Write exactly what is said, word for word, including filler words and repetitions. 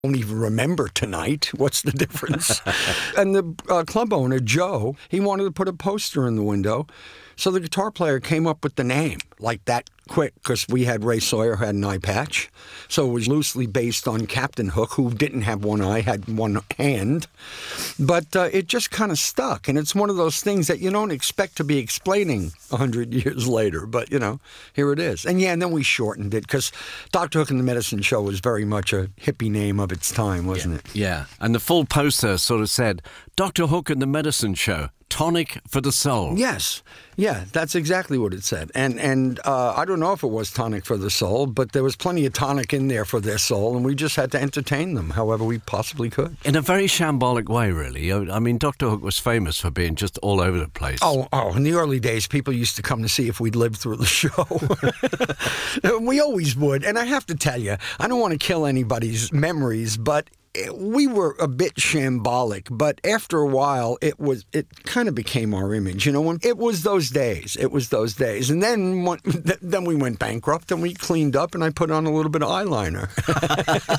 don't even remember tonight. What's the difference? And the uh, club owner, Joe, he wanted to put a poster in the window. So the guitar player came up with the name like that quick because we had Ray Sawyer who had an eye patch. So it was loosely based on Captain Hook, who didn't have one eye, had one hand. But uh, it just kind of stuck. And it's one of those things that you don't expect to be explaining a hundred years later. But, you know, here it is. And yeah, and then we shortened it because Doctor Hook and the Medicine Show was very much a hippie name of its time, wasn't yeah. it? Yeah. And the full poster sort of said, Doctor Hook and the Medicine Show. Tonic for the soul. Yes. Yeah, that's exactly what it said. And and uh, I don't know if it was tonic for the soul, but there was plenty of tonic in there for their soul, and we just had to entertain them however we possibly could. In a very shambolic way, really. I mean, Doctor Hook was famous for being just all over the place. Oh, oh! In the early days, people used to come to see if we'd lived through the show. We always would. And I have to tell you, I don't want to kill anybody's memories, but we were a bit shambolic, but after a while, it was it kind of became our image. You know, when it was those days, it was those days, and then one, then we went bankrupt, and we cleaned up, and I put on a little bit of eyeliner.